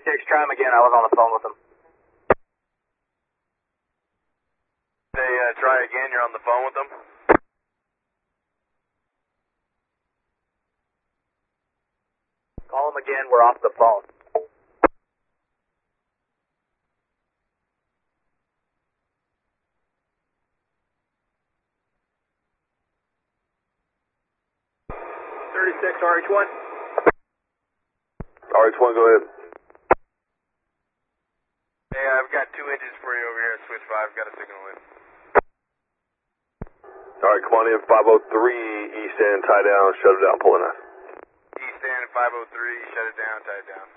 try him again. I was on the phone with him. Hey, try again. You're on the phone with them? Call him again. We're off the phone. RH1. RH1, go ahead. Hey, I've got 2 inches for you over here at Switch 5. Got a signal in. Alright, come on in, 503, East End, tie down, shut it down, pull it out. East End 503, shut it down, tie it down.